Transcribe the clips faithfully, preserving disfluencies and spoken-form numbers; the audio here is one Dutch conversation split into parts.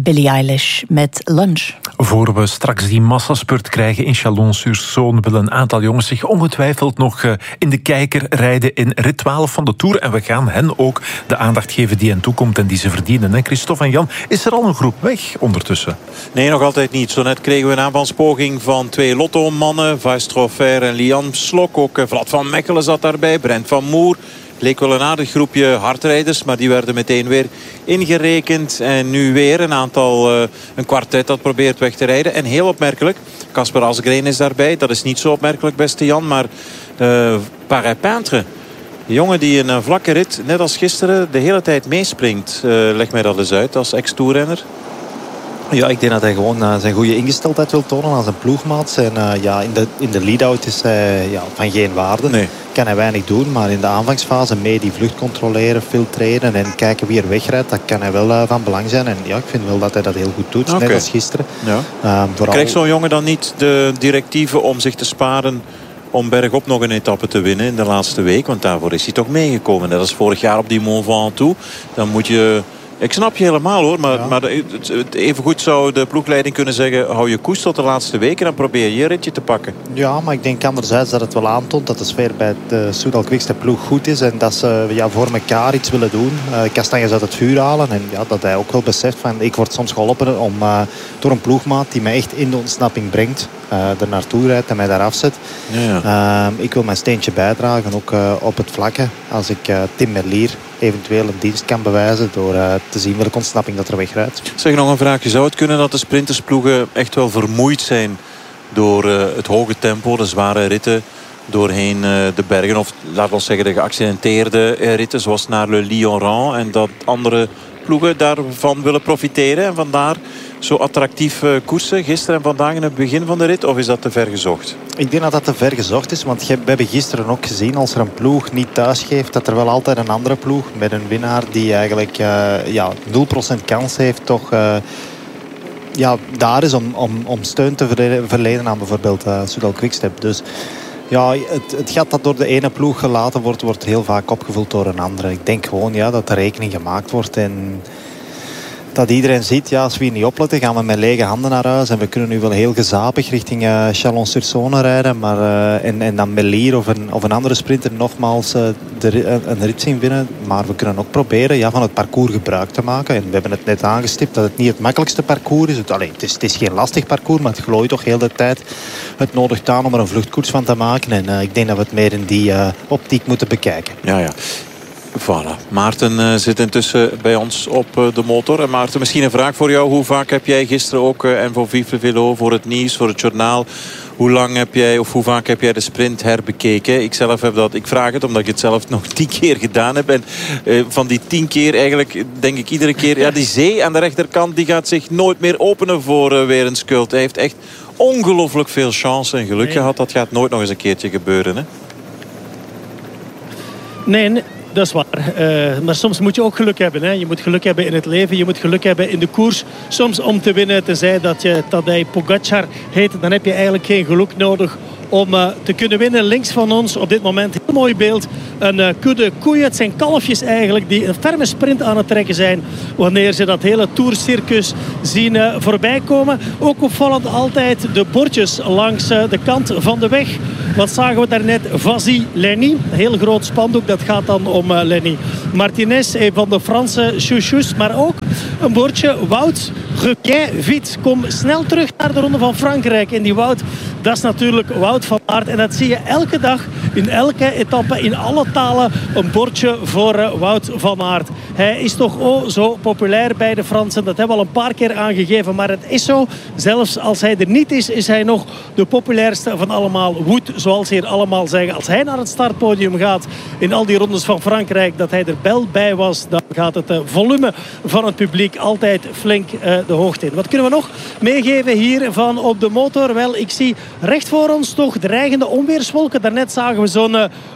Billie Eilish met Lunch. Voor we straks die massaspurt krijgen in Chalon-sur-Saône willen een aantal jongens zich ongetwijfeld nog in de kijker rijden in rit twaalf van de Tour. En we gaan hen ook de aandacht geven die hen toekomt en die ze verdienen. En Christophe en Jan, is er al een groep weg ondertussen? Nee, nog altijd niet. Zo net kregen we een aanvalspoging van twee Lotto-mannen. Vice Troffer en Lian Slok. Ook Vlad van Mechelen zat daarbij. Brent van Moer. Leek wel een aardig groepje hardrijders, maar die werden meteen weer ingerekend. En nu weer een aantal, uh, een kwartet dat probeert weg te rijden. En heel opmerkelijk, Casper Asgreen is daarbij. Dat is niet zo opmerkelijk, beste Jan, maar uh, Paré Peintre. De jongen die in een vlakke rit, net als gisteren, de hele tijd meespringt. Uh, leg mij dat eens uit als ex-toerrenner. Ja, ik denk dat hij gewoon uh, zijn goede ingesteldheid wil tonen aan zijn ploegmaats. En uh, ja, in de, in de lead-out is hij ja, van geen waarde. Nee. Kan hij weinig doen, maar in de aanvangsfase mee die vlucht controleren, filtreren en kijken wie er wegrijdt, dat kan hij wel uh, van belang zijn. En ja, ik vind wel dat hij dat heel goed doet, okay. Net als gisteren. Ja. Uh, vooral... Krijgt zo'n jongen dan niet de directieven om zich te sparen om bergop nog een etappe te winnen in de laatste week? Want daarvoor is hij toch meegekomen. Dat is vorig jaar op die Mont Ventoux. Dan moet je... Ik snap je helemaal hoor, maar, ja. maar evengoed zou de ploegleiding kunnen zeggen, hou je koers tot de laatste week en dan probeer je je ritje te pakken. Ja, maar ik denk anderzijds dat het wel aantoont dat de sfeer bij de Soudal Quickstep ploeg goed is en dat ze ja, voor elkaar iets willen doen. Uh, kastanjes uit het vuur halen en ja, dat hij ook wel beseft van, ik word soms geholpen om, uh, door een ploegmaat die mij echt in de ontsnapping brengt, uh, er naartoe rijdt en mij daar afzet. Ja, ja. Uh, ik wil mijn steentje bijdragen, ook uh, op het vlakke. Als ik uh, Tim Merlier eventueel een dienst kan bewijzen door uh, te zien welke ontsnapping dat er wegrijdt. Zeg nog een vraagje. Zou het kunnen dat de sprintersploegen echt wel vermoeid zijn door uh, het hoge tempo, de zware ritten doorheen uh, de bergen? Of laten we zeggen de geaccidenteerde uh, ritten zoals naar Le Lioran. En dat andere ploegen daarvan willen profiteren. En vandaar zo attractief uh, koersen gisteren en vandaag in het begin van de rit? Of is dat te ver gezocht? Ik denk dat dat te ver gezocht is. Want we hebben gisteren ook gezien, als er een ploeg niet thuis geeft, dat er wel altijd een andere ploeg met een winnaar die eigenlijk uh, ja, nul procent kans heeft, toch uh, ja, daar is om, om, om steun te verlenen aan bijvoorbeeld uh, Soudal Quickstep. Dus ja, het, het gat dat door de ene ploeg gelaten wordt, wordt heel vaak opgevuld door een andere. Ik denk gewoon ja, dat de rekening gemaakt wordt en dat iedereen ziet, ja, als we hier niet opletten, gaan we met lege handen naar huis. En we kunnen nu wel heel gezapig richting uh, Chalon-sur-Saône rijden. Maar, uh, en, en dan Merlier of een, of een andere sprinter nogmaals uh, de, een rit zien winnen. Maar we kunnen ook proberen ja, van het parcours gebruik te maken. En we hebben het net aangestipt dat het niet het makkelijkste parcours is. Het, allee, het is. Het is geen lastig parcours, maar het glooit toch heel de tijd. Het nodigt aan om er een vluchtkoers van te maken. En uh, ik denk dat we het meer in die uh, optiek moeten bekijken. Ja, ja. Voilà. Maarten uh, zit intussen bij ons op uh, de motor. En Maarten, misschien een vraag voor jou. Hoe vaak heb jij gisteren ook uh, en voor Vive le Vélo, voor het nieuws, voor het journaal, hoe lang heb jij of hoe vaak heb jij de sprint herbekeken? Ik zelf heb dat, ik vraag het omdat ik het zelf nog tien keer gedaan heb. En uh, van die tien keer eigenlijk denk ik iedere keer, ja, die zee aan de rechterkant die gaat zich nooit meer openen voor uh, weer een Schult. Hij heeft echt ongelooflijk veel chance en geluk nee. gehad. Dat gaat nooit nog eens een keertje gebeuren, hè? Nee, nee. Dat is waar. Uh, maar soms moet je ook geluk hebben. Hè. Je moet geluk hebben in het leven. Je moet geluk hebben in de koers. Soms om te winnen, tenzij dat je Tadej Pogacar heet, dan heb je eigenlijk geen geluk nodig om uh, te kunnen winnen. Links van ons op dit moment, heel mooi beeld, een uh, kudde koeien. Het zijn kalfjes eigenlijk die een ferme sprint aan het trekken zijn wanneer ze dat hele tourcircus zien uh, voorbij komen. Ook opvallend altijd de bordjes langs uh, de kant van de weg. Wat zagen we daarnet? Vassy Lenny. Een heel groot spandoek, dat gaat dan om uh, Lenny Martinez, een van de Franse chouchous. Maar ook een bordje Wout Requien Vite. Kom snel terug naar de Ronde van Frankrijk. En die Wout, dat is natuurlijk Wout van Aert. En dat zie je elke dag, in elke etappe, in alle talen, een bordje voor uh, Wout van Aert. Hij is toch oh zo populair bij de Fransen. Dat hebben we al een paar keer aangegeven. Maar het is zo, zelfs als hij er niet is, is hij nog de populairste van allemaal. Wout, zoals ze hier allemaal zeggen. Als hij naar het startpodium gaat in al die rondes van Frankrijk, dat hij er wel bij was, dan gaat het uh, volume van het publiek altijd flink uh, de hoogte in. Wat kunnen we nog meegeven hier van op de motor? Wel, ik zie recht voor ons toch dreigende onweerswolken. Daarnet zagen we zo'n uh,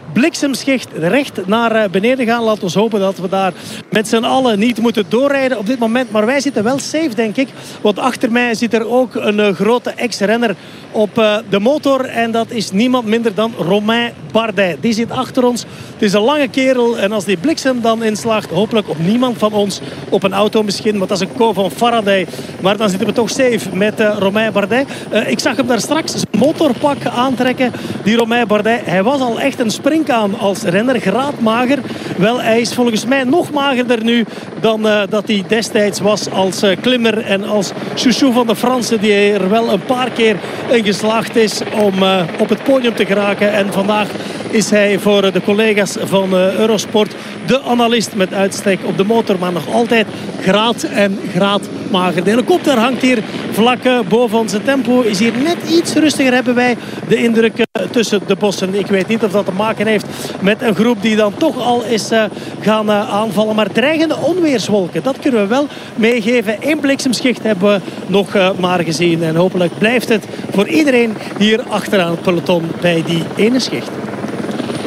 bliksemschicht recht naar beneden gaan. Laten we hopen dat we daar met z'n allen niet moeten doorrijden op dit moment. Maar wij zitten wel safe, denk ik. Want achter mij zit er ook een grote ex-renner op de motor. En dat is niemand minder dan Romain Bardet. Die zit achter ons. Het is een lange kerel. En als die bliksem dan inslaagt, hopelijk op niemand van ons. Op een auto misschien, want dat is een co van Faraday. Maar dan zitten we toch safe met uh, Romain Bardet. Uh, ik zag hem daar straks zijn motorpak aantrekken. Die Romain Bardet, hij was al echt een springkaan als renner. Graadmager. Wel, hij is volgens mij nog magerder nu dan uh, dat hij destijds was als uh, klimmer. En als chouchou van de Fransen, die er wel een paar keer in geslaagd is om uh, op het podium te geraken. En vandaag is hij voor de collega's van uh, Eurosport de analist met uitstek op de motor. Maar nog altijd graad en graad mager. De helikopter hangt hier vlak uh, boven onze tempo. Is hier net iets rustiger, hebben wij de indruk uh, tussen de bossen. Ik weet niet of dat te maken heeft met een groep die dan toch al is uh, gaan uh, aanvallen. Maar dreigende onweerswolken, dat kunnen we wel meegeven. Eén bliksemschicht hebben we nog uh, maar gezien. En hopelijk blijft het voor iedereen hier achteraan het peloton bij die ene schicht.